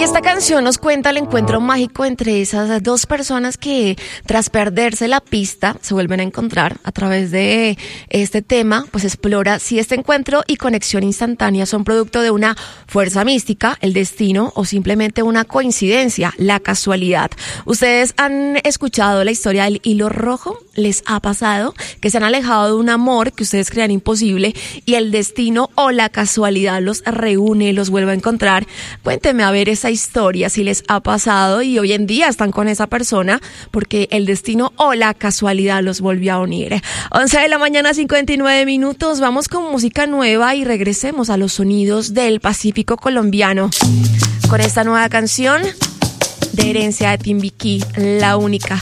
esta canción nos cuenta el encuentro mágico entre esas dos personas que tras perderse la pista se vuelven a encontrar. A través de este tema pues explora si este encuentro y conexión instantánea son producto de una fuerza mística, el destino o simplemente una coincidencia, la casualidad. ¿Ustedes han escuchado la historia del hilo rojo? ¿Les ha pasado que se han alejado de un amor que ustedes creían imposible y el destino o la casualidad los reúne, los vuelve a encontrar? Cuéntenme a ver esa historia, si les ha pasado y hoy en día están con esa persona porque el destino o la casualidad los volvió a unir. 11 de la mañana, 59 minutos. Vamos con música nueva y regresemos a los sonidos del Pacífico colombiano con esta nueva canción de Herencia de Timbiquí, La Única.